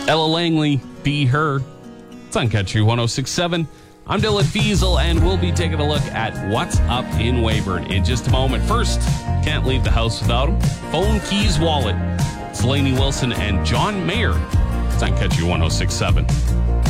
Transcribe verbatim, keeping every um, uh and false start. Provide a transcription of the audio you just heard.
Ella Langley, Be Her. It's on Country one oh six point seven. I'm Dylan Fiesel, and we'll be taking a look at what's up in Weyburn in just a moment. First, can't leave the house without him. Phone, keys, wallet. It's Lainey Wilson and John Mayer. It's on Country one oh six point seven.